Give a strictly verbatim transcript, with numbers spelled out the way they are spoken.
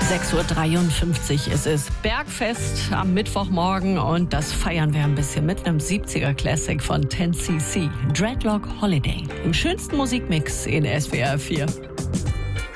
sechs Uhr dreiundfünfzig ist es. Bergfest am Mittwochmorgen und das feiern wir ein bisschen mit einem siebziger Classic von ten C C. Dreadlock Holiday. Im schönsten Musikmix in S W R vier.